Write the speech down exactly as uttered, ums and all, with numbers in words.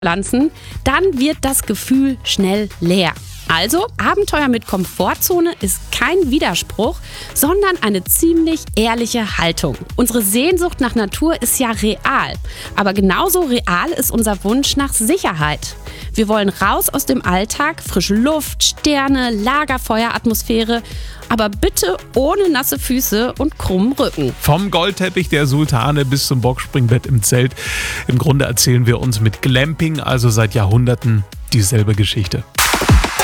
pflanzen, dann wird das Gefühl schnell leer. Also, Abenteuer mit Komfortzone ist kein Widerspruch, sondern eine ziemlich ehrliche Haltung. Unsere Sehnsucht nach Natur ist ja real, aber genauso real ist unser Wunsch nach Sicherheit. Wir wollen raus aus dem Alltag, frische Luft, Sterne, Lagerfeuer, Atmosphäre, aber bitte ohne nasse Füße und krummen Rücken. Vom Goldteppich der Sultane bis zum Boxspringbett im Zelt. Im Grunde erzählen wir uns mit Glamping also seit Jahrhunderten dieselbe Geschichte.